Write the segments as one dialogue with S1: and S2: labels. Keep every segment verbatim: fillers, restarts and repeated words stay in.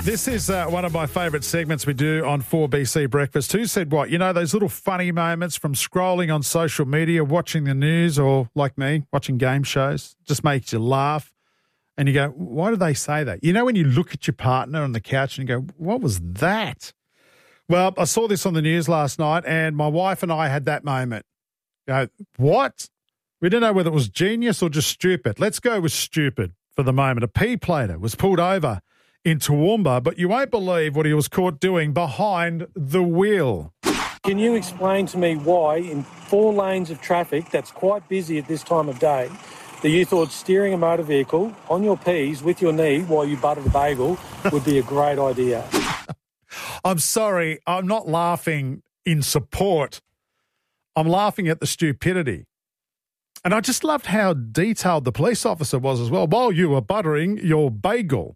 S1: This is uh, one of my favourite segments we do on four B C Breakfast. Who said what? You know, those little funny moments from scrolling on social media, watching the news, or like me, watching game shows, just makes you laugh. And you go, why do they say that? You know, when you look at your partner on the couch and you go, what was that? Well, I saw this on the news last night and my wife and I had that moment. You go, what? We didn't know whether it was genius or just stupid. Let's go with stupid for the moment. A pea plater was pulled over in Toowoomba, but you won't believe what he was caught doing behind the wheel.
S2: Can you explain to me why in four lanes of traffic that's quite busy at this time of day that you thought steering a motor vehicle on your peas with your knee while you buttered a bagel would be a great idea?
S1: I'm sorry, I'm not laughing in support. I'm laughing at the stupidity. And I just loved how detailed the police officer was as well. While you were buttering your bagel.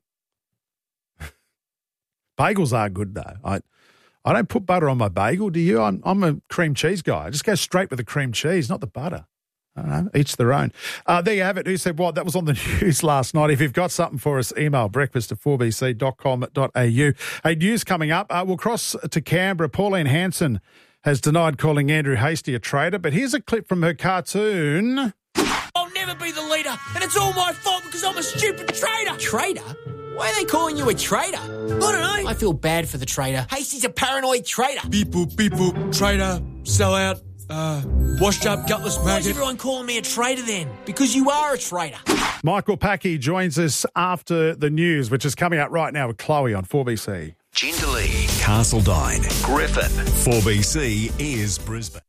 S1: Bagels are good, though. I I don't put butter on my bagel, do you? I'm, I'm a cream cheese guy. I just go straight with the cream cheese, not the butter. I don't know, each their own. Uh, there you have it. Who said what? That was on the news last night. If you've got something for us, email breakfast at four b c dot com dot a u. Hey, news coming up. Uh, we'll cross to Canberra. Pauline Hanson has denied calling Andrew Hastie a traitor, but here's a clip from her cartoon.
S3: I'll never be the leader, and it's all my fault because I'm a stupid traitor. Traitor? Why are they calling you a traitor? I don't know. I feel bad for the traitor. Hastie's a paranoid traitor.
S4: Beep boop, beep boop, traitor, sellout, uh, washed up, gutless maggot.
S3: Why's everyone calling me a traitor then? Because you are a traitor.
S1: Michael Packy joins us after the news, which is coming out right now with Chloe on four B C.
S5: Jindalee, Castledine, Griffin. four B C is Brisbane.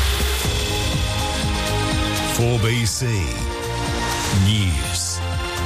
S5: four B C News.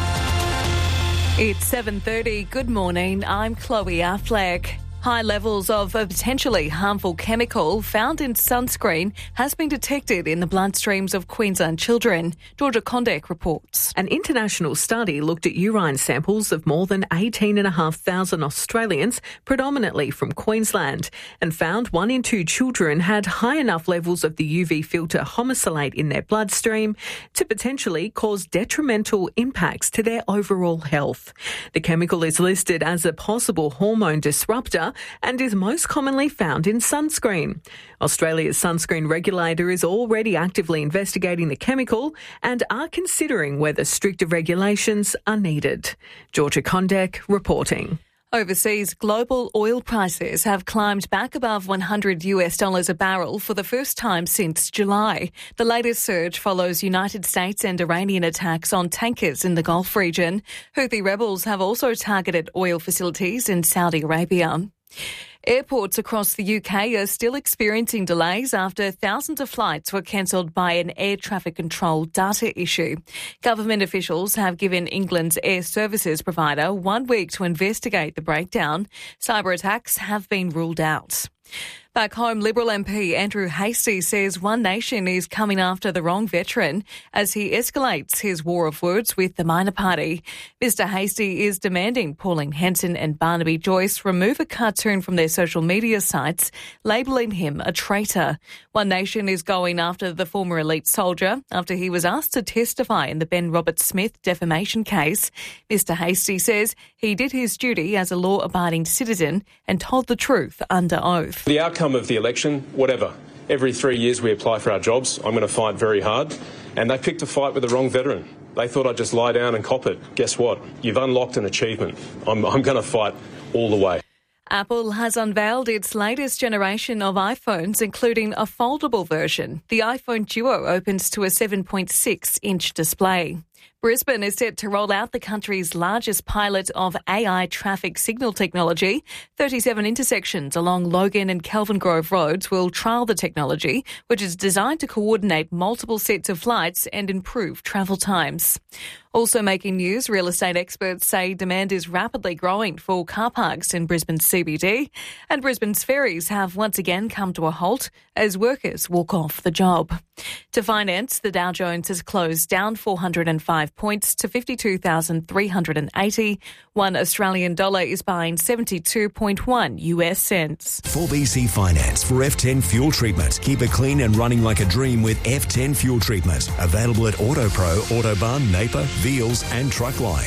S6: It's seven thirty. Good morning. I'm Chloe Affleck. High levels of a potentially harmful chemical found in sunscreen has been detected in the bloodstreams of Queensland children. Georgia Condek reports.
S7: An international study looked at urine samples of more than eighteen thousand five hundred Australians, predominantly from Queensland, and found one in two children had high enough levels of the U V filter homosalate in their bloodstream to potentially cause detrimental impacts to their overall health. The chemical is listed as a possible hormone disruptor and is most commonly found in sunscreen. Australia's sunscreen regulator is already actively investigating the chemical and are considering whether stricter regulations are needed. Georgia Condek reporting.
S6: Overseas, global oil prices have climbed back above one hundred US dollars a barrel for the first time since July. The latest surge follows United States and Iranian attacks on tankers in the Gulf region. Houthi rebels have also targeted oil facilities in Saudi Arabia. Airports across the U K are still experiencing delays after thousands of flights were cancelled by an air traffic control data issue. Government officials have given England's air services provider one week to investigate the breakdown. Cyber attacks have been ruled out. Back home, Liberal M P Andrew Hastie says One Nation is coming after the wrong veteran as he escalates his war of words with the minor party. Mister Hastie is demanding Pauline Hanson and Barnaby Joyce remove a cartoon from their social media sites, labelling him a traitor. One Nation is going after the former elite soldier after he was asked to testify in the Ben Roberts-Smith defamation case. Mister Hastie says he did his duty as a law-abiding citizen and told the truth under oath.
S8: The outcome of the election, whatever. Every three years we apply for our jobs. I'm going to fight very hard. And they picked a fight with the wrong veteran. They thought I'd just lie down and cop it. Guess what? You've unlocked an achievement. I'm, I'm going to fight all the way.
S6: Apple has unveiled its latest generation of iPhones, including a foldable version. The iPhone Duo opens to a seven point six inch display. Brisbane is set to roll out the country's largest pilot of A I traffic signal technology. thirty-seven intersections along Logan and Kelvin Grove roads will trial the technology, which is designed to coordinate multiple sets of flights and improve travel times. Also making news, real estate experts say demand is rapidly growing for car parks in Brisbane's C B D, and Brisbane's ferries have once again come to a halt as workers walk off the job. To finance, the Dow Jones has closed down four hundred five points to fifty-two thousand three hundred eighty. One Australian dollar is buying seventy-two point one US cents.
S5: four B C Finance for F ten fuel treatment. Keep it clean and running like a dream with F ten fuel treatment. Available at AutoPro, Autobahn, Napier, Veals and Truckline.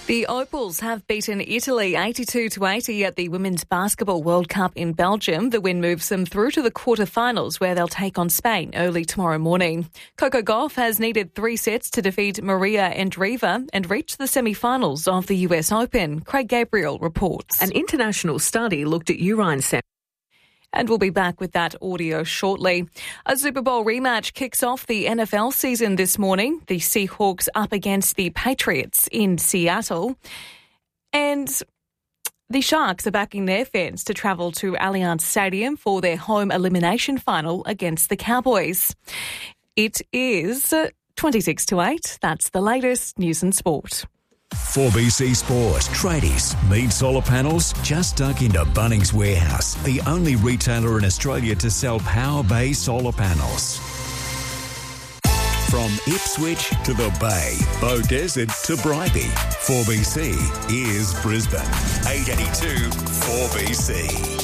S6: The Opals have beaten Italy eighty-two to eighty at the Women's Basketball World Cup in Belgium. The win moves them through to the quarterfinals, where they'll take on Spain early tomorrow morning. Coco Gauff has needed three sets to defeat Maria Andreeva and reach the semi-finals of the U S Open. Craig Gabriel reports.
S7: An international study looked at urine samples.
S6: And we'll be back with that audio shortly. A Super Bowl rematch kicks off the N F L season this morning. The Seahawks up against the Patriots in Seattle. And the Sharks are backing their fans to travel to Allianz Stadium for their home elimination final against the Cowboys. It is twenty-six to eight. That's the latest news and sport.
S5: four B C Sport. Tradies. Need solar panels? Just dug into Bunnings Warehouse, the only retailer in Australia to sell Power Bay solar panels. From Ipswich to the Bay, Bow Desert to Bribie, four B C is Brisbane. eight eighty-two four B C.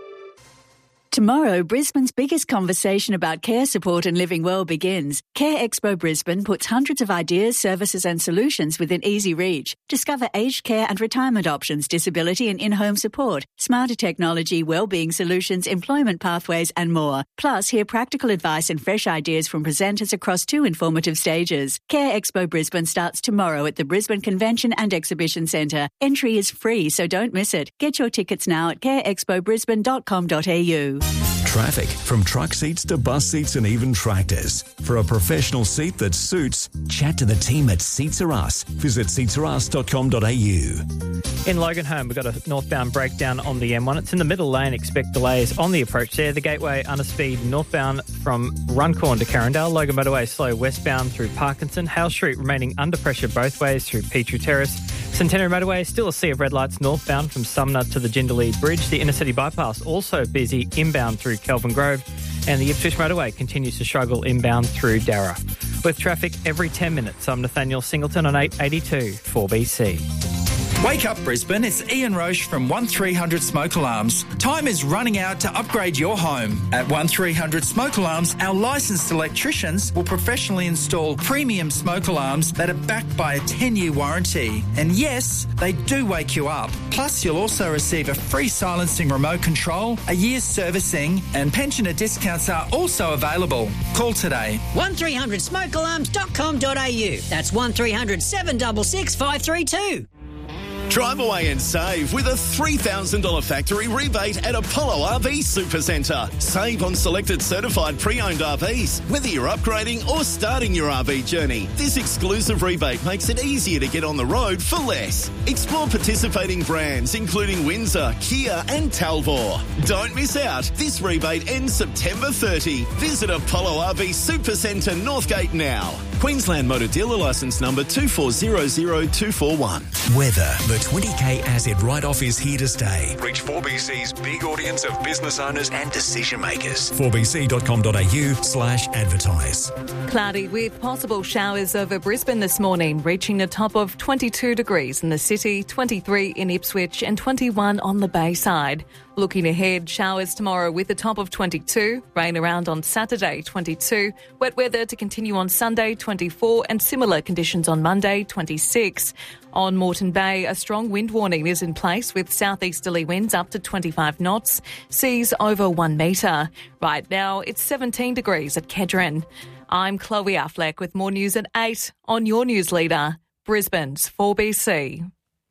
S9: Tomorrow, Brisbane's biggest conversation about care support and living well begins. Care Expo Brisbane puts hundreds of ideas, services and solutions within easy reach. Discover aged care and retirement options, disability and in-home support, smarter technology, wellbeing solutions, employment pathways and more. Plus, hear practical advice and fresh ideas from presenters across two informative stages. Care Expo Brisbane starts tomorrow at the Brisbane Convention and Exhibition Centre. Entry is free, so don't miss it. Get your tickets now at care expo brisbane dot com dot a u.
S5: Traffic, from truck seats to bus seats and even tractors. For a professional seat that suits, chat to the team at Seats Are Us. Visit seats are us dot com dot a u.
S10: In Loganholme, we've got a northbound breakdown on the M one. It's in the middle lane. Expect delays on the approach there. The Gateway under speed northbound from Runcorn to Carindale. Logan Motorway slow westbound through Parkinson. Hale Street remaining under pressure both ways through Petrie Terrace. Centenary Motorway still a sea of red lights northbound from Sumner to the Jindalee Bridge. The inner city bypass also busy inbound through Kelvin Grove. And the Ipswich Motorway continues to struggle inbound through Darra. With traffic every ten minutes, I'm Nathaniel Singleton on eight eighty-two four B C.
S11: Wake up, Brisbane. It's Ian Roche from one three hundred Smoke Alarms. Time is running out to upgrade your home. At one three hundred Smoke Alarms, our licensed electricians will professionally install premium smoke alarms that are backed by a ten-year warranty. And yes, they do wake you up. Plus, you'll also receive a free silencing remote control, a year's servicing, and pensioner discounts are also available. Call today.
S12: one three hundred smoke alarms dot com dot a u. That's one three hundred seven six six five three two.
S13: Drive away and save with a three thousand dollars factory rebate at Apollo R V Supercentre. Save on selected certified pre-owned R Vs, whether you're upgrading or starting your R V journey. This exclusive rebate makes it easier to get on the road for less. Explore participating brands including Windsor, Kia and Talvor. Don't miss out. This rebate ends September thirtieth. Visit Apollo R V Supercentre Northgate now. Queensland Motor Dealer Licence number two four zero zero two four one.
S5: Weather. The twenty K asset write-off is here to stay. Reach four B C's big audience of business owners and decision makers. four b c dot com dot a u slash advertise.
S6: Cloudy with possible showers over Brisbane this morning, reaching a top of twenty-two degrees in the city, twenty-three in Ipswich and twenty-one on the Bayside. Looking ahead, showers tomorrow with a top of twenty-two, rain around on Saturday, twenty-two, wet weather to continue on Sunday, twenty-four, and similar conditions on Monday, twenty-six. On Moreton Bay, a strong wind warning is in place with southeasterly winds up to twenty-five knots, seas over one metre. Right now, it's seventeen degrees at Kedron. I'm Chloe Affleck with more news at eight on your news leader, Brisbane's four B C.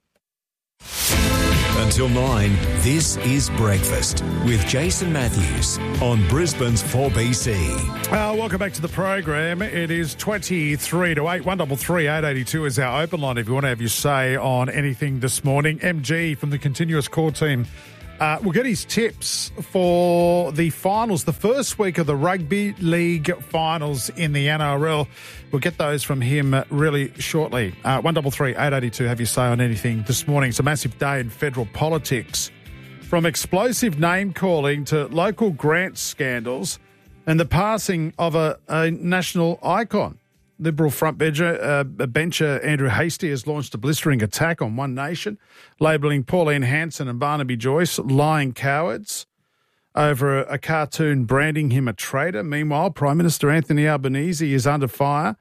S5: Until nine, this is Breakfast with Jason Matthews on Brisbane's four B C.
S1: Uh, welcome back to the program. It is twenty-three to eight. one three three, eight eight two is our open line if you want to have your say on anything this morning. M G from the Continuous Core team uh, will get his tips for the finals, the first week of the Rugby League finals in the N R L. We'll get those from him really shortly. Uh, one three three, eight eight two, have your say on anything this morning. It's a massive day in federal politics. From explosive name-calling to local grant scandals and the passing of a, a national icon. Liberal front bencher, uh, bencher Andrew Hastie has launched a blistering attack on One Nation, labelling Pauline Hanson and Barnaby Joyce lying cowards over a, a cartoon branding him a traitor. Meanwhile, Prime Minister Anthony Albanese is under fire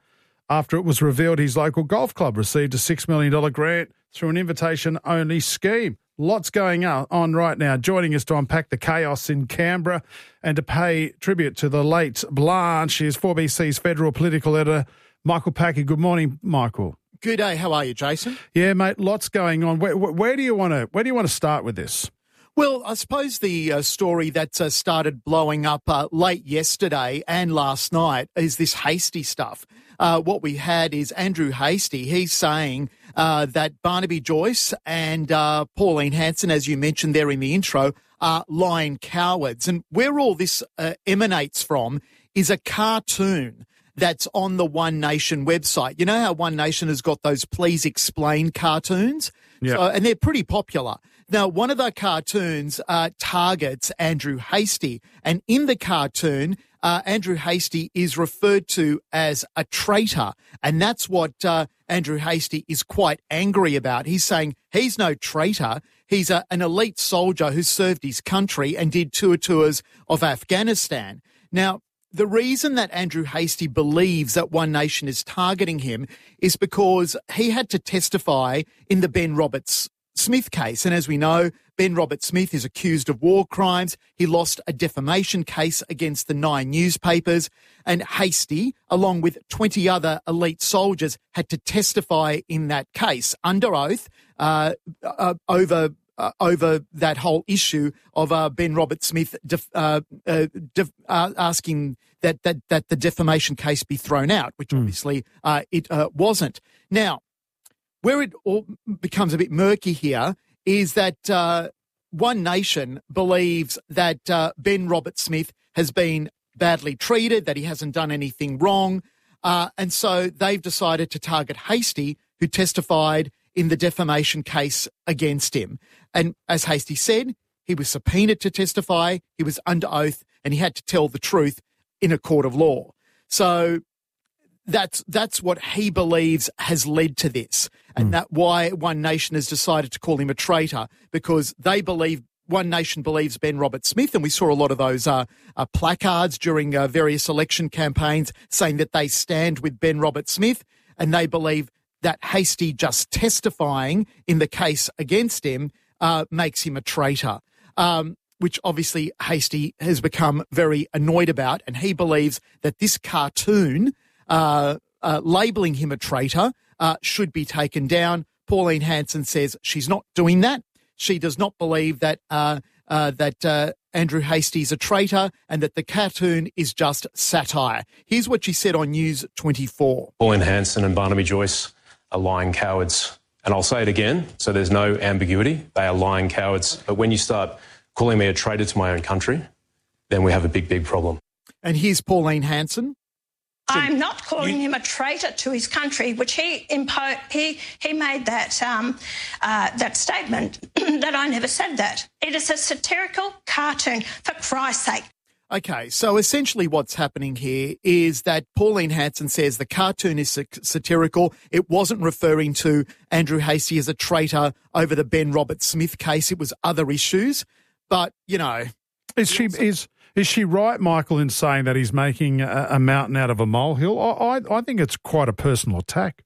S1: after it was revealed his local golf club received a six million dollars grant through an invitation-only scheme. Lots going on right now. Joining us to unpack the chaos in Canberra and to pay tribute to the late Blanche is four B C's federal political editor, Michael Packey. Good morning, Michael.
S14: Good day. How are you, Jason?
S1: Yeah, mate. Lots going on. Where, where do you want to? Where do you want to start with this?
S14: Well, I suppose the uh, story that uh, started blowing up uh, late yesterday and last night is this Hastie stuff. Uh, what we had is Andrew Hastie. He's saying uh, that Barnaby Joyce and uh, Pauline Hanson, as you mentioned there in the intro, are lying cowards. And where all this uh, emanates from is a cartoon that's on the One Nation website. You know how One Nation has got those Please Explain cartoons?
S1: Yeah.
S14: So, and they're pretty popular. Now, one of the cartoons uh, targets Andrew Hastie, and in the cartoon, uh, Andrew Hastie is referred to as a traitor, and that's what uh, Andrew Hastie is quite angry about. He's saying he's no traitor. He's a, an elite soldier who served his country and did tour tours of Afghanistan. Now, the reason that Andrew Hastie believes that One Nation is targeting him is because he had to testify in the Ben Roberts Smith case. And as we know, Ben Robert Smith is accused of war crimes. He lost a defamation case against the Nine newspapers. And Hastie, along with twenty other elite soldiers, had to testify in that case under oath uh, uh, over Uh, over that whole issue of uh, Ben Robert Smith def, uh, uh, def, uh, asking that, that that the defamation case be thrown out, which mm. obviously uh, it uh, wasn't. Now, where it all becomes a bit murky here is that uh, One Nation believes that uh, Ben Robert Smith has been badly treated, that he hasn't done anything wrong, uh, and so they've decided to target Hastie, who testified in the defamation case against him. And as Hastie said, he was subpoenaed to testify, he was under oath, and he had to tell the truth in a court of law. So that's that's what he believes has led to this, and mm. that why One Nation has decided to call him a traitor, because they believe, One Nation believes Ben Robert Smith, and we saw a lot of those uh, uh, placards during uh, various election campaigns saying that they stand with Ben Robert Smith, and they believe that Hastie just testifying in the case against him uh, makes him a traitor, um, which obviously Hastie has become very annoyed about, and he believes that this cartoon uh, uh, labelling him a traitor uh, should be taken down. Pauline Hanson says she's not doing that. She does not believe that uh, uh, that uh, Andrew Hastie is a traitor and that the cartoon is just satire. Here's what she said on News twenty-four.
S8: Pauline Hanson and Barnaby Joyce are lying cowards. And I'll say it again, so there's no ambiguity. They are lying cowards. But when you start calling me a traitor to my own country, then we have a big, big problem.
S14: And here's Pauline Hanson.
S15: I'm not calling you... him a traitor to his country, which he impo- he he made that um, uh, that statement that I never said that. It is a satirical cartoon, for Christ's sake.
S14: Okay, so essentially what's happening here is that Pauline Hanson says the cartoon is satirical. It wasn't referring to Andrew Hastie as a traitor over the Ben Robert Smith case. It was other issues. But, you know...
S1: Is she is is she right, Michael, in saying that he's making a, a mountain out of a molehill? I, I, I think it's quite a personal attack.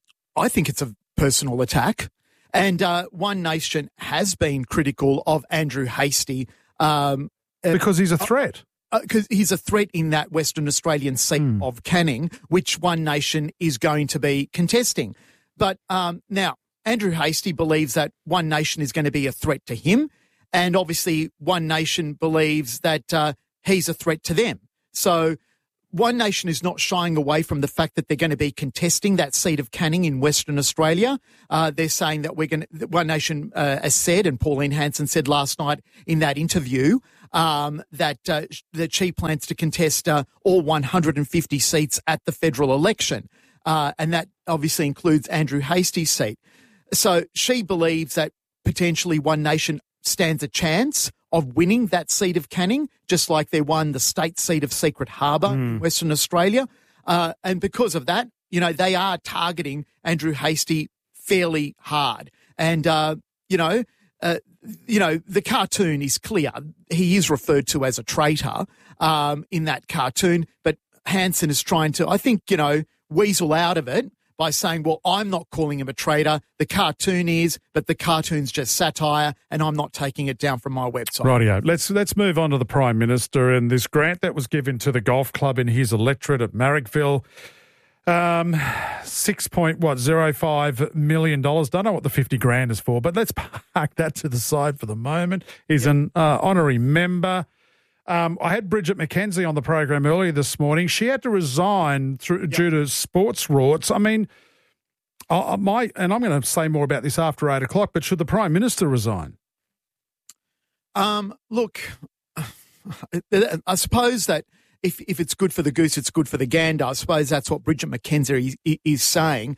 S14: I think it's a personal attack. And uh, One Nation has been critical of Andrew Hastie. Um,
S1: because he's a threat.
S14: Because uh, he's a threat in that Western Australian seat mm. of Canning, which One Nation is going to be contesting. But um, now, Andrew Hastie believes that One Nation is going to be a threat to him, and obviously One Nation believes that uh, he's a threat to them. So One Nation is not shying away from the fact that they're going to be contesting that seat of Canning in Western Australia. Uh, they're saying that we're going to, One Nation uh, has said, and Pauline Hanson said last night in that interview, um, that uh, that she plans to contest uh, all one hundred fifty seats at the federal election. Uh, and that obviously includes Andrew Hastie's seat. So she believes that potentially One Nation stands a chance of winning that seat of Canning, just like they won the state seat of Secret Harbour mm. in Western Australia. Uh, and because of that, you know, they are targeting Andrew Hastie fairly hard. And, uh, you know, uh, you know, the cartoon is clear. He is referred to as a traitor um, in that cartoon, but Hanson is trying to, I think, you know, weasel out of it by saying, well, I'm not calling him a traitor. The cartoon is, but the cartoon's just satire, and I'm not taking it down from my website.
S1: Rightio. Let's let's move on to the Prime Minister and this grant that was given to the golf club in his electorate at Marrickville. Um, six point what zero five million dollars. Don't know what the fifty grand is for, but let's park that to the side for the moment. He's yep. an uh, honorary member. Um, I had Bridget McKenzie on the program earlier this morning. She had to resign through, yep. due to sports rorts. I mean, uh, my and I'm going to say more about this after eight o'clock. But should the Prime Minister resign?
S14: Um, look, I suppose that. If if it's good for the goose, it's good for the gander. I suppose that's what Bridget McKenzie is, is saying.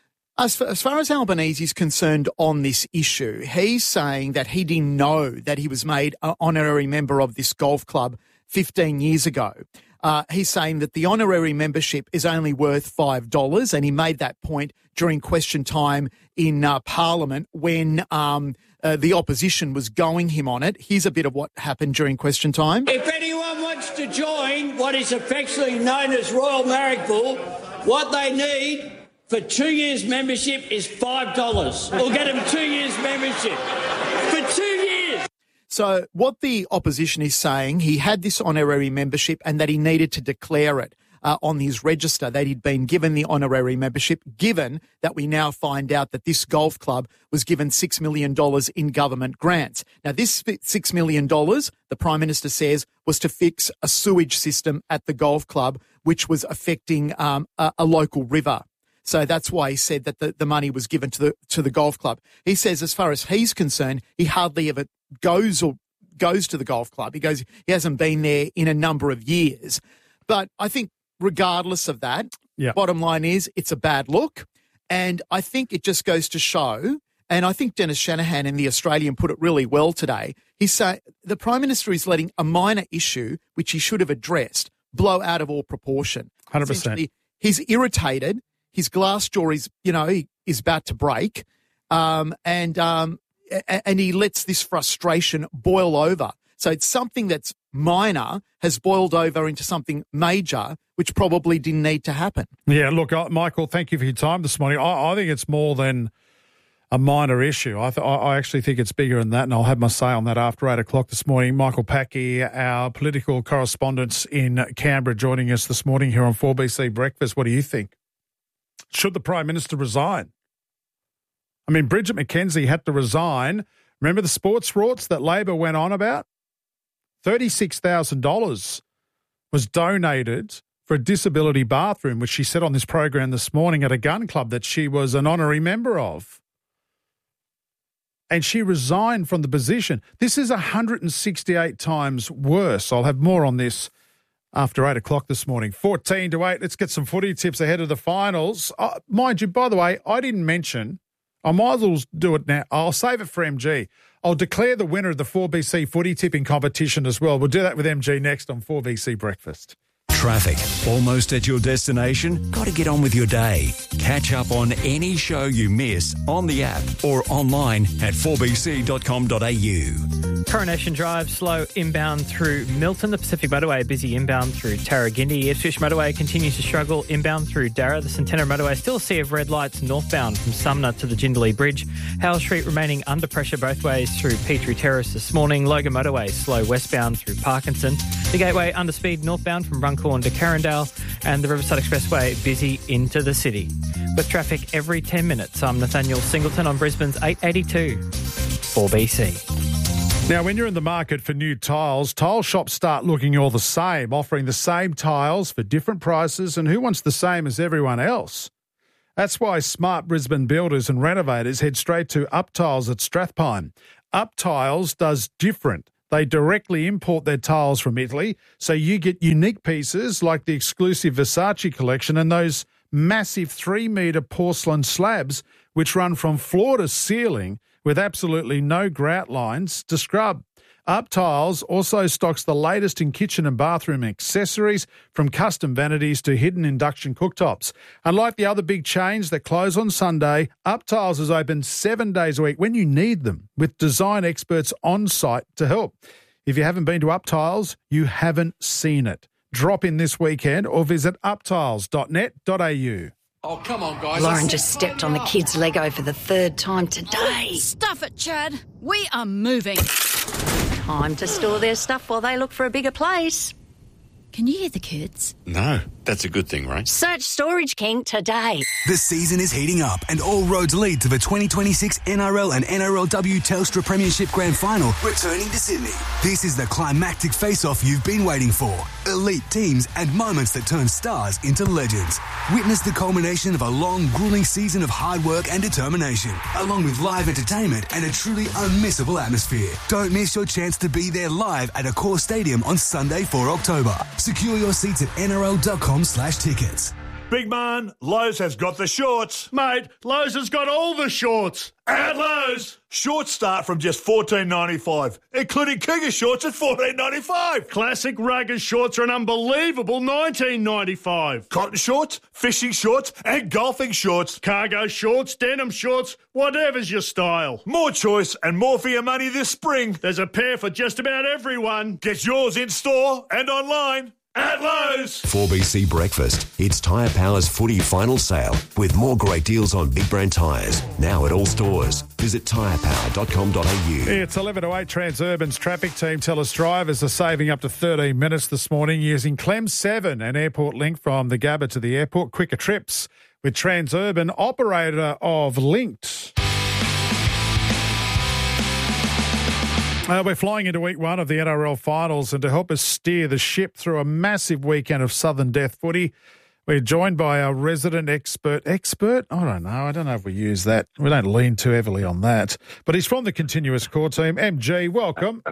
S14: As far, as far as Albanese is concerned on this issue, he's saying that he didn't know that he was made an honorary member of this golf club fifteen years ago. Uh, he's saying that the honorary membership is only worth five dollars, and he made that point during question time in uh, Parliament when um, uh, the opposition was going him on it. Here's a bit of what happened during question time.
S16: If anyone wants to join what is affectionately known as Royal Marrickville, what they need for two years membership is five dollars. We'll get them two years membership for two years.
S14: So what the opposition is saying, he had this honorary membership and that he needed to declare it uh, on his register, that he'd been given the honorary membership, given that we now find out that this golf club was given six million dollars in government grants. Now, this six million dollars, the Prime Minister says, was to fix a sewage system at the golf club, which was affecting um, a, a local river. So that's why he said that the, the money was given to the to the golf club. He says, as far as he's concerned, he hardly ever goes or goes to the golf club. He goes, he hasn't been there in a number of years. But I think regardless of that,
S1: yep.
S14: bottom line is it's a bad look. And I think it just goes to show, and I think Dennis Shanahan in The Australian put it really well today. He's saying the Prime Minister is letting a minor issue, which he should have addressed, blow out of all proportion.
S1: one hundred percent.
S14: He's irritated. His glass jaw is, you know, is about to break, um, and um, and he lets this frustration boil over. So it's something that's minor has boiled over into something major, which probably didn't need to happen.
S1: Yeah, look, Michael, thank you for your time this morning. I, I think it's more than a minor issue. I, th- I actually think it's bigger than that, and I'll have my say on that after eight o'clock this morning. Michael Packy, our political correspondent in Canberra, joining us this morning here on four B C Breakfast. What do you think? Should the Prime Minister resign? I mean, Bridget McKenzie had to resign. Remember the sports rorts that Labor went on about? thirty-six thousand dollars was donated for a disability bathroom, which she said on this program this morning at a gun club that she was an honorary member of. And she resigned from the position. This is one hundred sixty-eight times worse. I'll have more on this after eight o'clock this morning. fourteen to eight, let's get some footy tips ahead of the finals. Uh, mind you, by the way, I didn't mention, I might as well do it now. I'll save it for M G. I'll declare the winner of the four B C footy tipping competition as well. We'll do that with M G next on four B C Breakfast.
S5: Traffic. Almost at your destination? Got to get on with your day. Catch up on any show you miss on the app or online at four b c dot com dot a u.
S10: Coronation Drive, slow inbound through Milton. The Pacific Motorway, busy inbound through Tarragindi. Ipswich Motorway continues to struggle inbound through Darra. The Centennial Motorway, still a sea of red lights northbound from Sumner to the Jindalee Bridge. Howell Street remaining under pressure both ways through Petrie Terrace this morning. Logan Motorway, slow westbound through Parkinson. The Gateway, under speed northbound from Runcorn to Carindale. And the Riverside Expressway, busy into the city. With traffic every ten minutes, I'm Nathaniel Singleton on Brisbane's eight eighty-two, four B C.
S1: Now, when you're in the market for new tiles, tile shops start looking all the same, offering the same tiles for different prices, and who wants the same as everyone else? That's why smart Brisbane builders and renovators head straight to Up Tiles at Strathpine. Up Tiles does different. They directly import their tiles from Italy, so you get unique pieces like the exclusive Versace collection and those massive three-metre porcelain slabs which run from floor to ceiling with absolutely no grout lines to scrub. Up Tiles also stocks the latest in kitchen and bathroom accessories, from custom vanities to hidden induction cooktops. Unlike the other big chains that close on Sunday, Up Tiles is open seven days a week when you need them, with design experts on site to help. If you haven't been to Up Tiles, you haven't seen it. Drop in this weekend or visit uptiles dot net dot a u.
S4: Oh, come on, guys.
S17: Lauren just stepped on the kid's Lego for the third time today.
S18: Stuff it, Chad. We are moving.
S17: Time to store their stuff while they look for a bigger place.
S18: Can you hear the kids?
S19: No, that's a good thing, right?
S17: Search Storage King today.
S20: The season is heating up and all roads lead to the twenty twenty-six N R L and N R L W Telstra Premiership Grand Final returning to Sydney. This is the climactic face-off you've been waiting for. Elite teams and moments that turn stars into legends. Witness the culmination of a long, grueling season of hard work and determination, along with live entertainment and a truly unmissable atmosphere. Don't miss your chance to be there live at Accor Stadium on Sunday, the fourth of October. Secure your seats at N R L dot com slash tickets.
S21: Big man, Lowe's has got the shorts. Mate, Lowe's has got all the shorts. At Lowe's, shorts start from just fourteen ninety-five, including Cougar shorts at fourteen ninety-five. Classic rugged shorts are an unbelievable nineteen ninety-five. Cotton shorts, fishing shorts, and golfing shorts. Cargo shorts, denim shorts, whatever's your style. More choice and more for your money this spring. There's a pair for just about everyone. Get yours in store and online. At Lowe's.
S22: four B C Breakfast. It's Tyre Power's footy final sale with more great deals on big brand tyres. Now at all stores. Visit tyre power dot com dot a u.
S1: It's eleven to eight. Transurban's traffic team tell us drivers are saving up to thirteen minutes this morning using Clem seven, an airport link from the Gabba to the airport. Quicker trips with Transurban, operator of Linked. Uh, we're flying into week one of the N R L finals, and to help us steer the ship through a massive weekend of Southern Death footy, we're joined by our resident expert. Expert? I don't know. I don't know if we use that. We don't lean too heavily on that. But he's from the Continuous Core team. M G, welcome.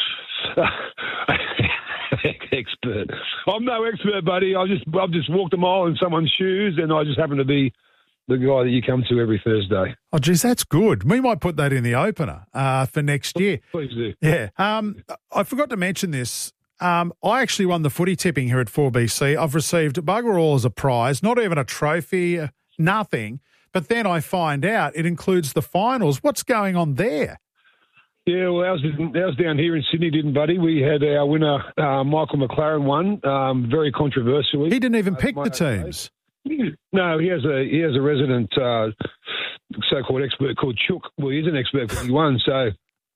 S23: Expert. I'm no expert, buddy. I just I've just walked a mile in someone's shoes, and I just happen to be the guy that you come to every Thursday.
S1: Oh, geez, that's good. We might put that in the opener uh, for next year.
S23: Please do.
S1: Yeah. Um, I forgot to mention this. Um, I actually won the footy tipping here at four B C. I've received bugger all as a prize, not even a trophy, nothing. But then I find out it includes the finals. What's going on there?
S23: Yeah, well, ours, ours down here in Sydney didn't, buddy. We had our winner, uh, Michael McLaren, won, um, very controversially.
S1: He didn't even pick the teams.
S23: No, he has a he has a resident uh, so-called expert called Chook. Well, he's an expert because he won. So,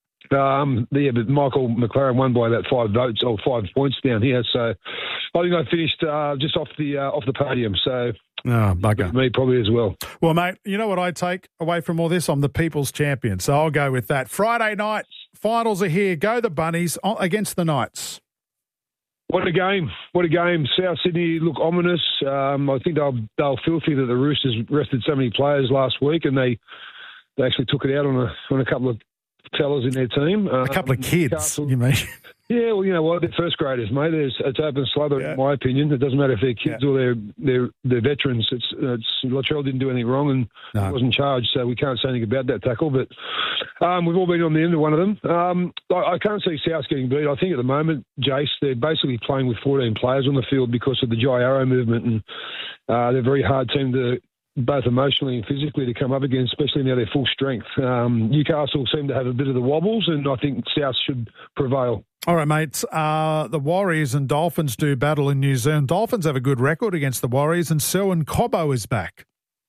S23: um, yeah, but Michael McLaren won by about five votes or five points down here. So, I think I finished uh, just off the uh, off the podium. So,
S1: oh, bugger.
S23: Me probably as well.
S1: Well, mate, you know what I take away from all this? I'm the people's champion, so I'll go with that. Friday night finals are here. Go the Bunnies against the Knights.
S23: What a game. What a game. South Sydney look ominous. Um, I think they'll, they'll filthy that the Roosters rested so many players last week, and they they actually took it out on a on a couple of fellas in their team.
S1: A couple um, of kids, Castle, you mean?
S23: Yeah, well, you know what? They're first graders, mate. There's, it's open slather, yeah. in my opinion. It doesn't matter if they're kids yeah. or they're, they're they're veterans. It's, it's Latrell didn't do anything wrong and no. wasn't charged, so we can't say anything about that tackle. But um, we've all been on the end of one of them. Um, I, I can't see South getting beat. I think at the moment, Jace, they're basically playing with fourteen players on the field because of the Jai Arrow movement, and uh, they're a very hard team to both emotionally and physically to come up against, especially now they're full strength. Um, Newcastle seem to have a bit of the wobbles, and I think South should prevail.
S1: All right, mates. Uh, the Warriors and Dolphins do battle in New Zealand. Dolphins have a good record against the Warriors, and Selwyn Cobbo is back.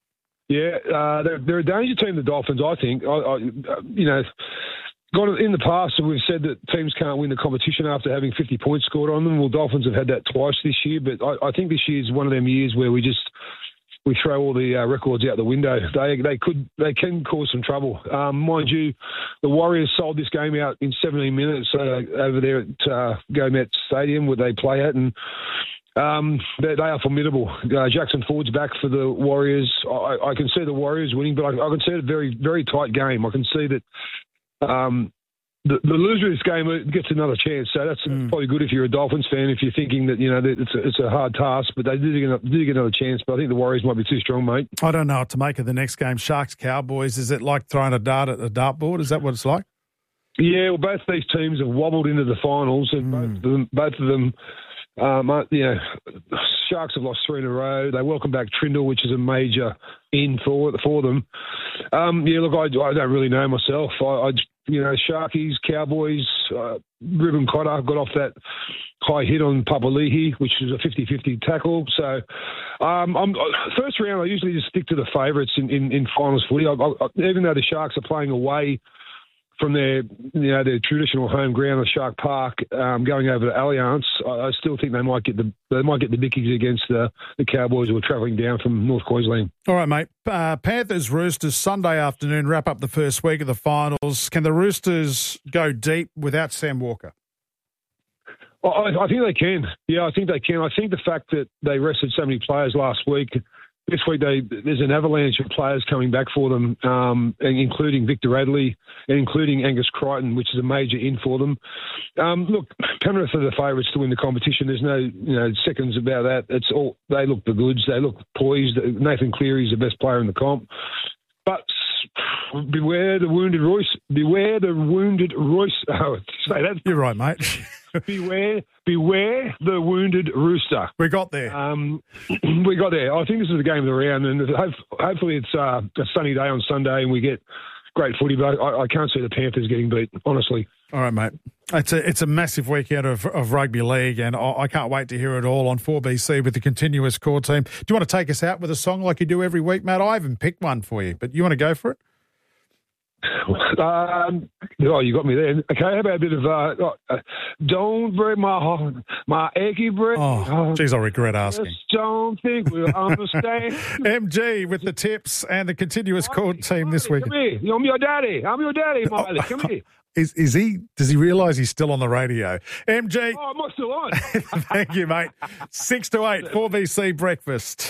S23: Yeah, uh, they're, they're a danger team, the Dolphins, I think. I, I, you know, got in the past, we've said that teams can't win the competition after having fifty points scored on them. Well, Dolphins have had that twice this year, but I, I think this year is one of them years where we just we throw all the uh, records out the window. They they could they can cause some trouble. Um, mind you, the Warriors sold this game out in seventeen minutes uh, over there at uh, Go-Met Stadium where they play at, and um, they, they are formidable. Uh, Jackson Ford's back for the Warriors. I, I can see the Warriors winning, but I, I can see it a very very tight game. I can see that. Um, The, the loser of this game gets another chance, so that's mm. probably good if you're a Dolphins fan. If you're thinking that you know that it's a, it's a hard task, but they did get, did get another chance. But I think the Warriors might be too strong, mate.
S1: I don't know what to make of the next game. Sharks Cowboys. Is it like throwing a dart at a dartboard? Is that what it's like?
S23: Yeah, well, both these teams have wobbled into the finals, and mm. both of them, both of them, um, you know, Sharks have lost three in a row. They welcome back Trindle, which is a major in for for them. Um, yeah, look, I, I don't really know myself. I. I you know, Sharkies, Cowboys, uh, Ruben Cotter got off that high hit on Papali'i, which is a fifty-fifty tackle. So, um, I'm, first round, I usually just stick to the favourites in, in, in finals footy. I, I, even though the Sharks are playing away from their, you know, their traditional home ground of Shark Park, um, going over to Allianz, I, I still think they might get the they might get the bickies against the, the Cowboys who are travelling down from North Queensland.
S1: All right, mate. Uh, Panthers, Roosters, Sunday afternoon, wrap up the first week of the finals. Can the Roosters go deep without Sam Walker?
S23: I, I think they can. Yeah, I think they can. I think the fact that they rested so many players last week, this week they, there's an avalanche of players coming back for them, um, including Victor Radley and including Angus Crichton, which is a major in for them. Um, look, Penrith are the favourites to win the competition. There's no, you know, seconds about that. It's all they look the goods. They look poised. Nathan Cleary is the best player in the comp, but beware the wounded Royce. Beware the wounded Royce. Oh, say that.
S1: You're right, mate.
S23: beware, beware the wounded rooster.
S1: We got there.
S23: Um, we got there. I think this is the game of the round, and hopefully it's uh, a sunny day on Sunday and we get great footy. But I, I can't see the Panthers getting beat, honestly.
S1: All right, mate. It's a it's a massive weekend of, of rugby league, and I, I can't wait to hear it all on four B C with the continuous core team. Do you want to take us out with a song like you do every week, Matt? I haven't picked one for you, but you want to go for it?
S23: Um, oh, you got me there. Okay, how about a bit of uh, uh, "Don't Break My Heart, My Achy Break"?
S1: Oh, geez, I regret asking.
S23: Just don't think we'll understand.
S1: M G with the tips and the continuous core team this week.
S23: Come here, I'm your daddy. I'm your daddy, Miley. Come here.
S1: Is is he? Does he realise he's still on the radio? M G.
S23: Oh, am I still on?
S1: Thank you, mate. Six to eight, four B C breakfast.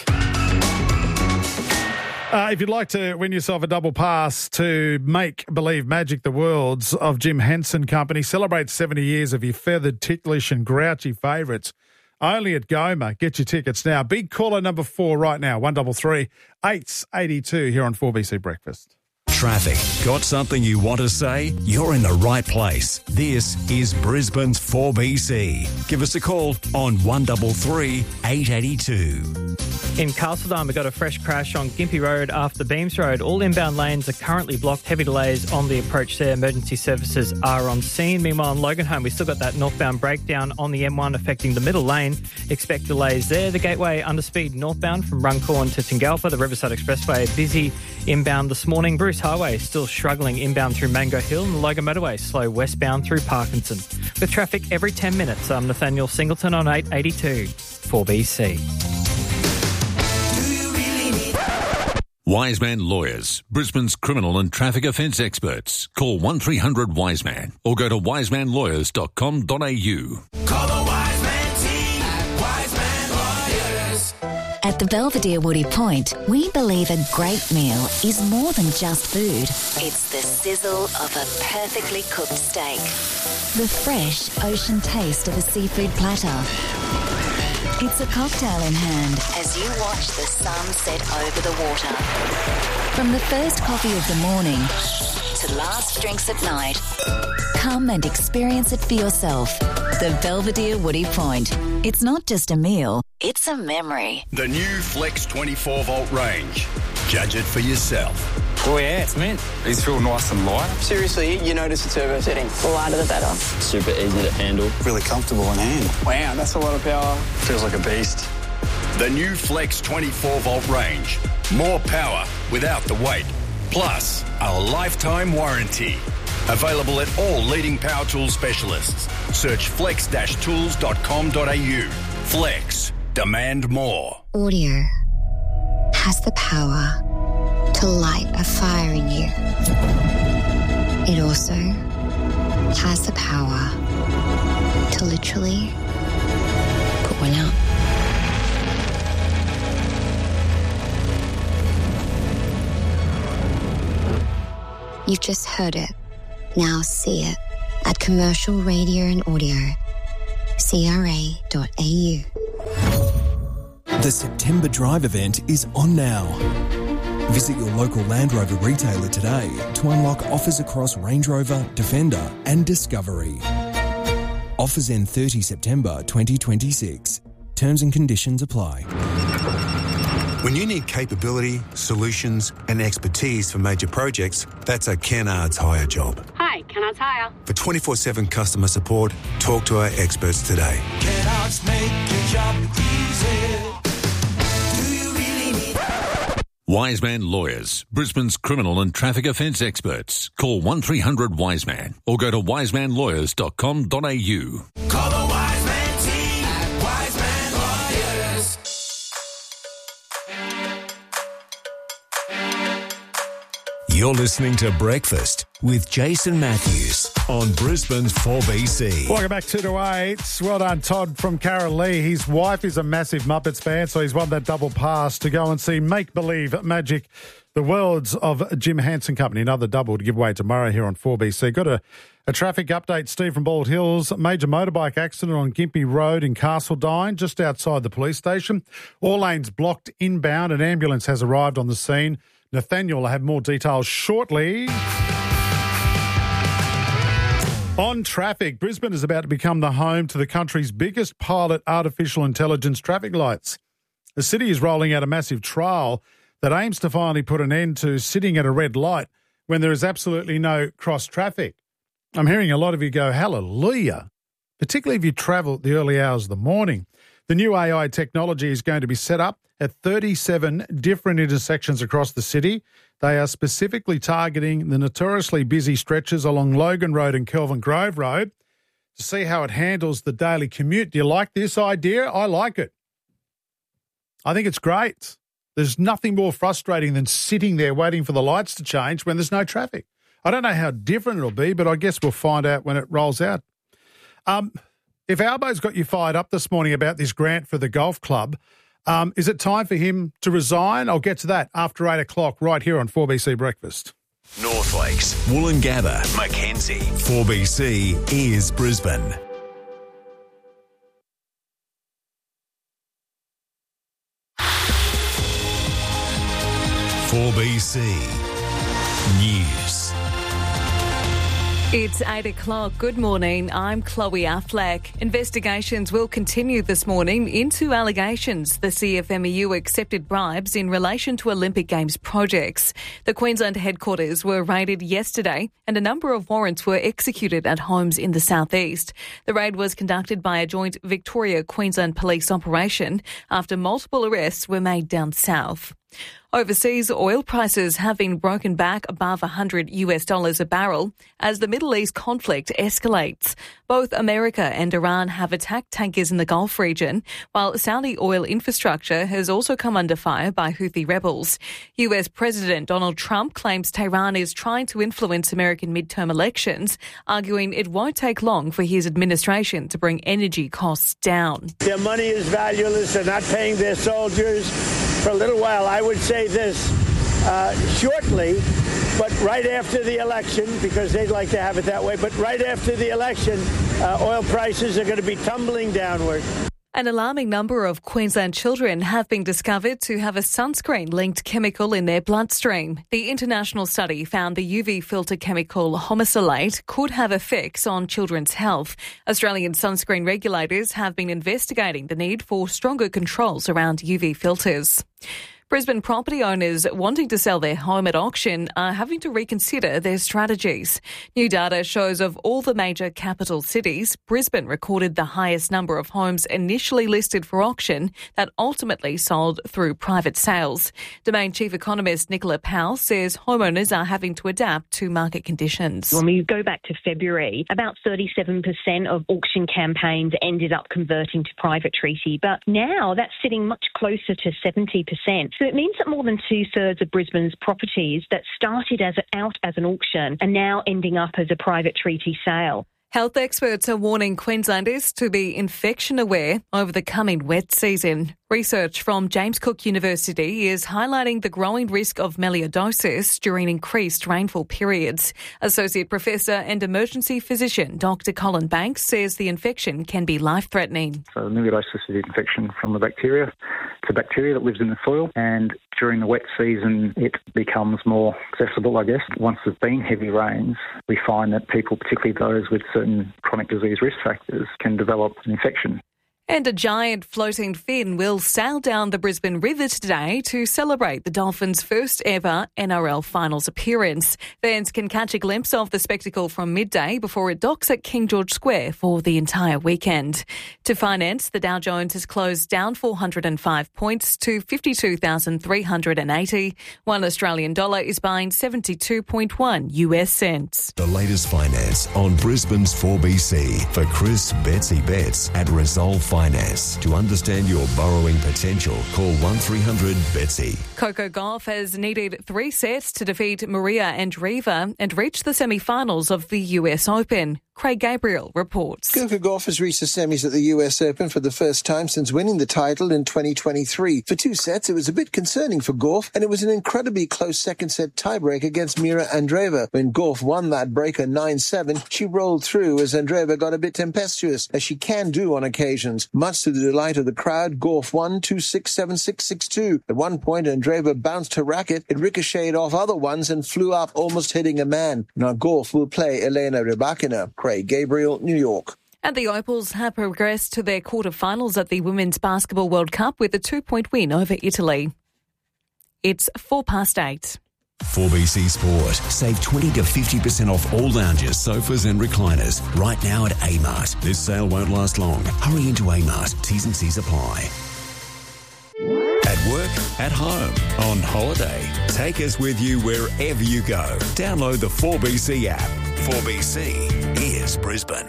S1: Uh, if you'd like to win yourself a double pass to Make Believe Magic the Worlds of Jim Henson Company, celebrate seventy years of your feathered, ticklish and grouchy favourites. Only at Goma. Get your tickets now. Big caller number four right now, one double three, eight eighty-two here on four B C Breakfast.
S5: Traffic. Got something you want to say? You're in the right place. This is Brisbane's four B C. Give us a call on one double three, eight eighty-two.
S10: In Castledine, we've got a fresh crash on Gympie Road after Beams Road. All inbound lanes are currently blocked. Heavy delays on the approach there. Emergency services are on scene. Meanwhile, in Loganholme, we've still got that northbound breakdown on the M one affecting the middle lane. Expect delays there. The Gateway underspeed northbound from Runcorn to Tingalpa. The Riverside Expressway busy inbound this morning. Bruce Highway still struggling inbound through Mango Hill. And the Logan Motorway slow westbound through Parkinson. With traffic every ten minutes, I'm Nathaniel Singleton on eight eighty-two, four B C.
S2: Wiseman Lawyers, Brisbane's criminal and traffic offence experts. Call one three hundred Wiseman or go to wiseman lawyers dot com dot a u.
S3: Call the Wiseman team at Wiseman Lawyers.
S7: At the Belvedere Woody Point, we believe a great meal is more than just food. It's the sizzle of a perfectly cooked steak, the fresh ocean taste of a seafood platter. It's a cocktail in hand as you watch the sun set over the water. From the first coffee of the morning to last drinks at night, come and experience it for yourself. The Belvedere Woody Point. It's not just a meal, it's a memory.
S24: The new Flex twenty-four volt range. Judge it for yourself.
S25: Oh yeah, it's mint. These feel nice and light.
S26: Seriously, you notice the turbo setting. The lighter the better.
S25: Super easy to handle.
S26: Really comfortable in hand. Wow, that's a lot of power.
S25: Feels like a beast.
S24: The new Flex twenty-four volt range. More power without the weight. Plus, a lifetime warranty. Available at all leading power tool specialists. Search flex dash tools dot com dot a u. Flex. Demand more.
S27: Audio has the power to light a fire in you. It also has the power to literally put one out. You've just heard it. Now see it at Commercial Radio and Audio, c r a dot a u.
S28: The September Drive event is on now. Visit your local Land Rover retailer today to unlock offers across Range Rover, Defender and Discovery. Offers end thirtieth September twenty twenty-six. Terms and conditions apply.
S29: When you need capability, solutions and expertise for major projects, that's a Kennards Hire job.
S30: Hi,
S6: Kennards Hire.
S20: For twenty-four seven customer support, talk to our experts today.
S3: Kennards make your job easy. Do you really need...
S2: Wiseman Lawyers, Brisbane's criminal and traffic offence experts. Call one three hundred Wiseman or go to wiseman lawyers dot com dot a u.
S3: Call the Wiseman team at Wiseman Lawyers.
S5: You're listening to Breakfast with Jason Matthews on Brisbane's four B C.
S1: Welcome back to the eight. Well done, Todd from Carol Lee. His wife is a massive Muppets fan, so he's won that double pass to go and see Make Believe Magic, the Worlds of Jim Henson Company. Another double to give away tomorrow here on four B C. Got a, a traffic update, Steve from Bald Hills. Major motorbike accident on Gympie Road in Castledine, just outside the police station. All lanes blocked inbound. An ambulance has arrived on the scene. Nathaniel will have more details shortly. On traffic, Brisbane is about to become the home to the country's biggest pilot artificial intelligence traffic lights. The city is rolling out a massive trial that aims to finally put an end to sitting at a red light when there is absolutely no cross traffic. I'm hearing a lot of you go, hallelujah, particularly if you travel at the early hours of the morning. The new A I technology is going to be set up at thirty-seven different intersections across the city. They are specifically targeting the notoriously busy stretches along Logan Road and Kelvin Grove Road to see how it handles the daily commute. Do you like this idea? I like it. I think it's great. There's nothing more frustrating than sitting there waiting for the lights to change when there's no traffic. I don't know how different it'll be, but I guess we'll find out when it rolls out. Um, if Albo's got you fired up this morning about this grant for the golf club, Um, is it time for him to resign? I'll get to that after eight o'clock right here on four B C Breakfast.
S5: North Lakes, Woolloongabba, Mackenzie. four B C is Brisbane. four B C News.
S8: It's eight o'clock. Good morning. I'm Chloe Affleck. Investigations will continue this morning into allegations the C F M E U accepted bribes in relation to Olympic Games projects. The Queensland headquarters were raided yesterday and a number of warrants were executed at homes in the southeast. The raid was conducted by a joint Victoria-Queensland police operation after multiple arrests were made down south. Overseas oil prices have been broken back above one hundred US dollars a barrel as the Middle East conflict escalates. Both America and Iran have attacked tankers in the Gulf region, while Saudi oil infrastructure has also come under fire by Houthi rebels. U S President Donald Trump claims Tehran is trying to influence American midterm elections, arguing it won't take long for his administration to bring energy costs down.
S9: Their money is valueless. They're not paying their soldiers for a little while. I would say this uh, shortly, but right after the election, because they'd like to have it that way, but right after the election, uh, oil prices are going to be tumbling downward.
S8: An alarming number of Queensland children have been discovered to have a sunscreen-linked chemical in their bloodstream. The international study found the U V filter chemical homosalate could have effects on children's health. Australian sunscreen regulators have been investigating the need for stronger controls around U V filters. Brisbane property owners wanting to sell their home at auction are having to reconsider their strategies. New data shows of all the major capital cities, Brisbane recorded the highest number of homes initially listed for auction that ultimately sold through private sales. Domain Chief Economist Nicola Powell says homeowners are having to adapt to market conditions.
S11: When we go back to February, about thirty-seven percent of auction campaigns ended up converting to private treaty, but now that's sitting much closer to seventy percent. So it means that more than two-thirds of Brisbane's properties that started as a, out as an auction are now ending up as a private treaty sale.
S8: Health experts are warning Queenslanders to be infection aware over the coming wet season. Research from James Cook University is highlighting the growing risk of melioidosis during increased rainfall periods. Associate Professor and Emergency Physician Doctor Colin Banks says the infection can be life-threatening.
S12: So melioidosis is infection from a bacteria. It's a bacteria that lives in the soil, and during the wet season it becomes more accessible, I guess. Once there's been heavy rains, we find that people, particularly those with certain chronic disease risk factors, can develop an infection.
S8: And a giant floating fin will sail down the Brisbane River today to celebrate the Dolphins' first ever N R L Finals appearance. Fans can catch a glimpse of the spectacle from midday before it docks at King George Square for the entire weekend. To finance, the Dow Jones has closed down four hundred five points to fifty-two thousand three hundred eighty. One Australian dollar is buying seventy-two point one U S cents.
S22: The latest finance on Brisbane's four B C for Chris Betsy Betts at Resolve Finance. To understand your borrowing potential, call one three hundred Betsy.
S8: Coco Gauff has needed three sets to defeat Maria Andreeva and reach the semi-finals of the U S Open. Craig Gabriel reports.
S4: Coco Gauff has reached the semis at the U S Open for the first time since winning the title in twenty twenty-three. For two sets, it was a bit concerning for Gauff, and it was an incredibly close second-set tiebreak against Mira Andreeva. When Gauff won that breaker nine seven, she rolled through as Andreeva got a bit tempestuous, as she can do on occasions. Much to the delight of the crowd, Gauff won two six, seven six, six two. At one point, Andreeva bounced her racket, it ricocheted off other ones and flew up, almost hitting a man. Now Gauff will play Elena Rybakina. Craig Gabriel, New York.
S8: And the Opals have progressed to their quarterfinals at the Women's Basketball World Cup with a two-point win over Italy. It's four past eight.
S5: four B C Sport. Save twenty to fifty percent off all lounges, sofas and recliners right now at Amart. This sale won't last long. Hurry into Amart. T's and C's apply. At work, at home, on holiday. Take us with you wherever you go. Download the four B C app. four B C is Brisbane.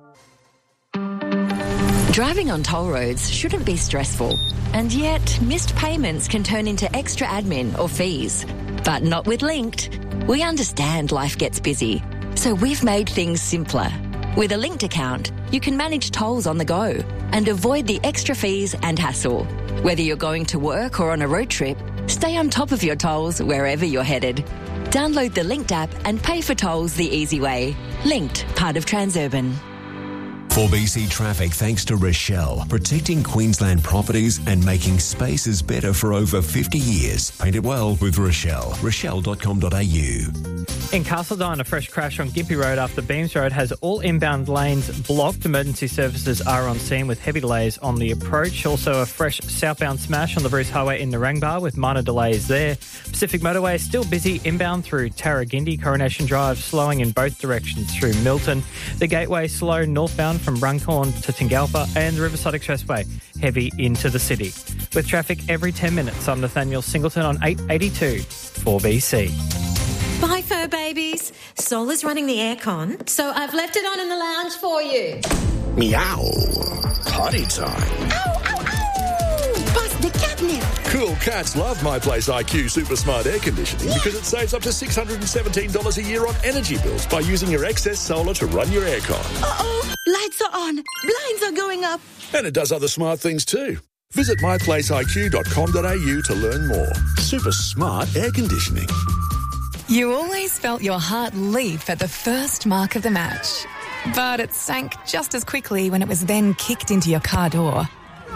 S6: Driving on toll roads shouldn't be stressful, and yet missed payments can turn into extra admin or fees. But not with Linked. We understand life gets busy, so we've made things simpler. With a Linked account, you can manage tolls on the go and avoid the extra fees and hassle. Whether you're going to work or on a road trip, stay on top of your tolls wherever you're headed. Download the Linked app and pay for tolls the easy way. Linked, part of Transurban.
S5: four B C Traffic thanks to Rochelle, protecting Queensland properties and making spaces better for over fifty years. Paint it well with Rochelle. rochelle dot com dot a u.
S10: In Castledine, a fresh crash on Gympie Road after Beams Road has all inbound lanes blocked. Emergency services are on scene with heavy delays on the approach. Also, a fresh southbound smash on the Bruce Highway in Narangba with minor delays there. Pacific Motorway is still busy inbound through Tarragindi. Coronation Drive slowing in both directions through Milton. The Gateway slow northbound from Runcorn to Tingalpa, and the Riverside Expressway heavy into the city. With traffic every ten minutes, I'm Nathaniel Singleton on eight eighty-two four B C.
S13: Bye, fur babies. Sol is running the aircon, so I've left it on in the lounge for you.
S14: Meow. Potty time.
S13: Ow, ow, ow! Bust the catnip.
S14: Cool cats love My Place I Q Super Smart Air Conditioning because it saves up to six hundred seventeen dollars a year on energy bills by using your excess solar to run your aircon.
S13: Uh-oh, lights are on, blinds are going up.
S14: And it does other smart things too. Visit my place I Q dot com dot a u to learn more. Super smart air conditioning.
S15: You always felt your heart leap at the first mark of the match, but it sank just as quickly when it was then kicked into your car door.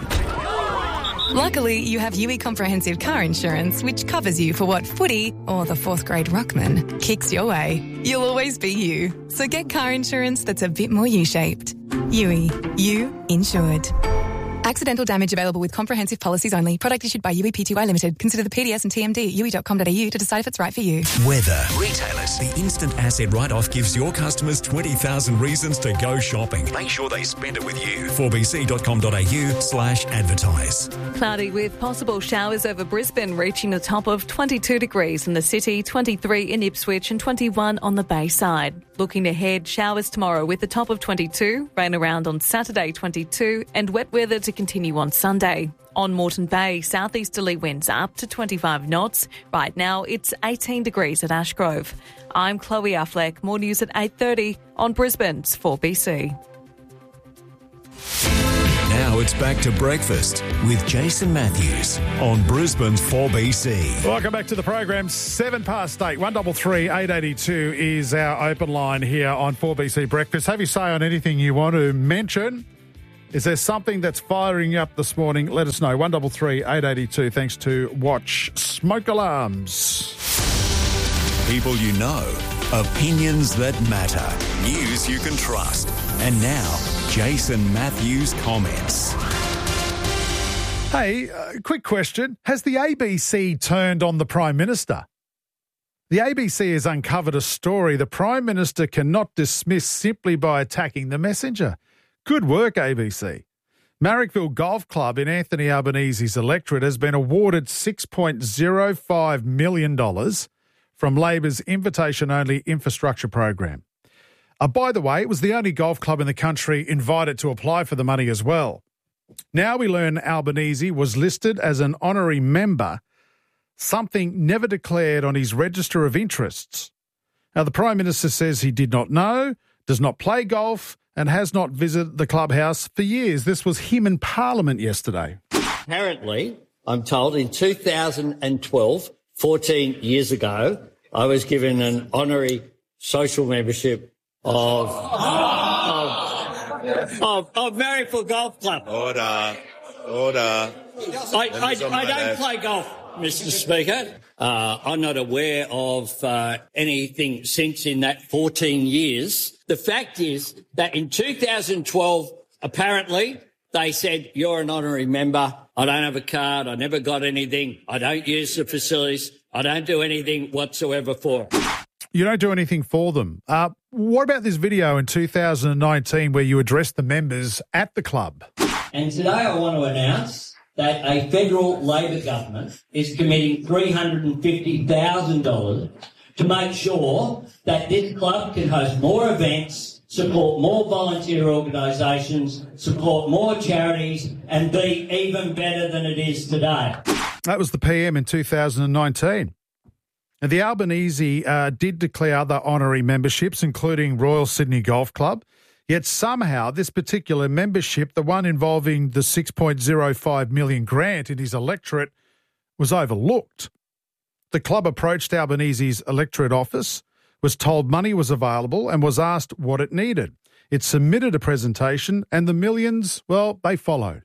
S15: Luckily, you have U E Comprehensive Car Insurance, which covers you for what footy or the fourth grade ruckman kicks your way. You'll always be you, so get car insurance that's a bit more U-shaped. U E, you insured. Accidental damage available with comprehensive policies only. Product issued by U E P T Y Limited. Consider the P D S and T M D at u e dot com dot a u to decide if it's right for you.
S5: Weather. Retailers. The instant asset write-off gives your customers twenty thousand reasons to go shopping. Make sure they spend it with you. four b c dot com dot a u slash advertise.
S8: Cloudy with possible showers over Brisbane, reaching a top of twenty-two degrees in the city, twenty-three in Ipswich and twenty-one on the Bayside. Looking ahead, showers tomorrow with a top of twenty-two, rain around on Saturday twenty-two and wet weather to continue on Sunday. On Moreton Bay, southeasterly winds up to twenty-five knots. Right now, it's eighteen degrees at Ashgrove. I'm Chloe Affleck. More news at eight thirty on Brisbane's four B C.
S5: Now it's back to breakfast with Jason Matthews on Brisbane's four B C.
S1: Welcome back to the program. Seven past eight. One double three eight eighty two is our open line here on four B C Breakfast. Have you say on anything you want to mention? Is there something that's firing you up this morning? Let us know. One double three eight eighty two. Thanks to Watch Smoke Alarms.
S5: People you know, opinions that matter, news you can trust. And now,
S28: Jason Matthews comments.
S1: Hey, uh, quick question. Has the A B C turned on the Prime Minister? The A B C has uncovered a story the Prime Minister cannot dismiss simply by attacking the messenger. Good work, A B C. Marrickville Golf Club in Anthony Albanese's electorate has been awarded six point oh five million dollars from Labor's invitation-only infrastructure program. Uh, by the way, it was the only golf club in the country invited to apply for the money as well. Now we learn Albanese was listed as an honorary member, something never declared on his register of interests. Now, the Prime Minister says he did not know, does not play golf, and has not visited the clubhouse for years. This was him in Parliament yesterday.
S7: Apparently, I'm told, in two thousand twelve, fourteen years ago, I was given an honorary social membership of... of Of, of Marrickville Golf Club.
S16: Order. Order.
S7: I, I, I don't play golf, Mister Speaker. Uh, I'm not aware of uh, anything since in that fourteen years. The fact is that in two thousand twelve, apparently, they said, you're an honorary member. I don't have a card. I never got anything. I don't use the facilities. I don't do anything whatsoever for it.
S1: You don't do anything for them. Uh, what about this video in two thousand nineteen where you addressed the members at the club?
S7: And today I want to announce that a federal Labor government is committing three hundred fifty thousand dollars to make sure that this club can host more events, support more volunteer organisations, support more charities and be even better than it is today.
S1: That was the P M in two thousand nineteen. And the Albanese uh, did declare other honorary memberships, including Royal Sydney Golf Club. Yet somehow this particular membership, the one involving the six point oh five million dollars grant in his electorate, was overlooked. The club approached Albanese's electorate office, was told money was available and was asked what it needed. It submitted a presentation and the millions, well, they followed.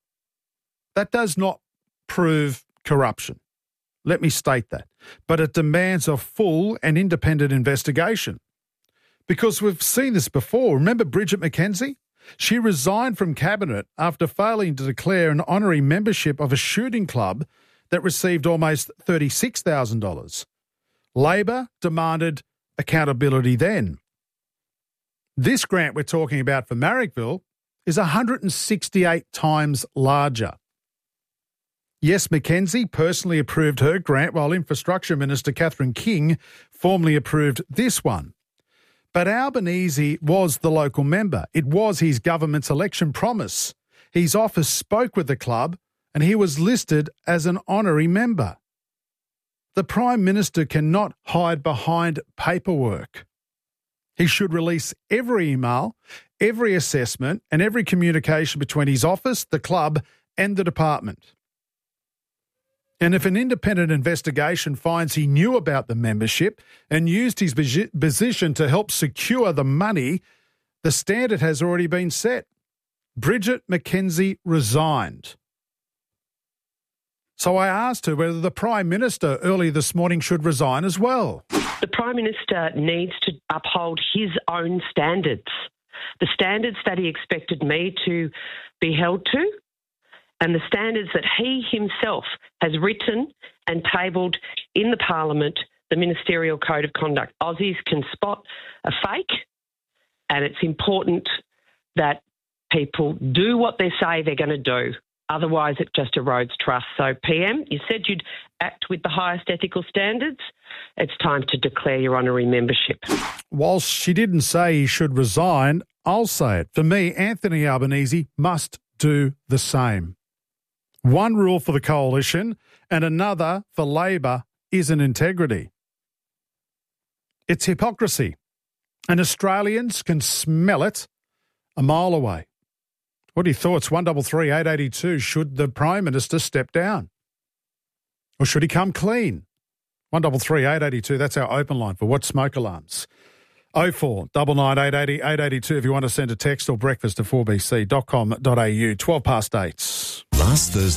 S1: That does not prove corruption. Let me state that. But it demands a full and independent investigation. Because we've seen this before. Remember Bridget McKenzie? She resigned from Cabinet after failing to declare an honorary membership of a shooting club that received almost thirty-six thousand dollars. Labor demanded accountability then. This grant we're talking about for Marrickville is one hundred sixty-eight times larger. Yes, McKenzie personally approved her grant while Infrastructure Minister Catherine King formally approved this one. But Albanese was the local member. It was his government's election promise. His office spoke with the club and he was listed as an honorary member. The Prime Minister cannot hide behind paperwork. He should release every email, every assessment and every communication between his office, the club and the department. And if an independent investigation finds he knew about the membership and used his position to help secure the money, the standard has already been set. Bridget McKenzie resigned. So I asked her whether the Prime Minister early this morning should resign as well.
S17: The Prime Minister needs to uphold his own standards, the standards that he expected me to be held to, and the standards that he himself has written and tabled in the Parliament, the Ministerial Code of Conduct. Aussies can spot a fake, and it's important that people do what they say they're going to do. Otherwise, it just erodes trust. So, P M, you said you'd act with the highest ethical standards. It's time to declare your honorary membership.
S1: Whilst she didn't say he should resign, I'll say it. For me, Anthony Albanese must do the same. One rule for the coalition and another for Labor isn't integrity. It's hypocrisy. And Australians can smell it a mile away. What are your thoughts? one three three, eight eight two. Should the Prime Minister step down? Or should he come clean? one three three, eight eight two. That's our open line for What Smoke Alarms. oh four nine nine, eight eight zero, eight eight two if you want to send a text or breakfast to four b c dot com dot a u. twelve past eight.
S5: Last Thursday.